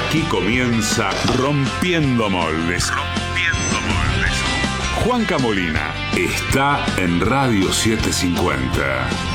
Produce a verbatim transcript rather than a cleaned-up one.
Aquí comienza Rompiendo Moldes. Rompiendo Moldes. Juanca Molina está en Radio setecientos cincuenta.